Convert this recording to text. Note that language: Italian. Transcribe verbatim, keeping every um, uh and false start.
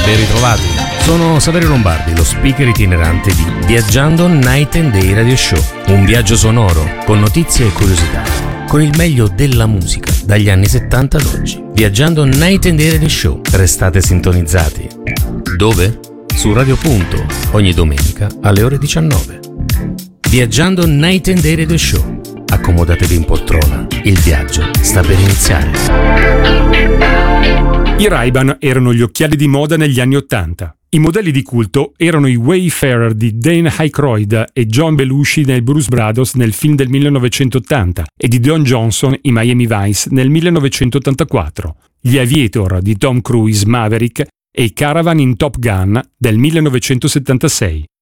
Ben ritrovati. Sono Saverio Lombardi, lo speaker itinerante di Viaggiando Night and Day Radio Show. Un viaggio sonoro con notizie e curiosità, con il meglio della musica dagli anni settanta ad oggi. Viaggiando Night and Day Radio Show. Restate sintonizzati. Dove? Su Radio Punto, ogni domenica alle ore diciannove. Viaggiando Night and Day Radio Show. Accomodatevi in poltrona, il viaggio sta per iniziare. I Ray-Ban erano gli occhiali di moda negli anni Ottanta. I modelli di culto erano i Wayfarer di Dan Aykroyd e John Belushi nei Blues Brothers nel film del millenovecentottanta e di Don Johnson in Miami Vice nel millenovecentottantaquattro, gli Aviator di Tom Cruise Maverick e i Caravan in Top Gun del millenovecentosettantasei.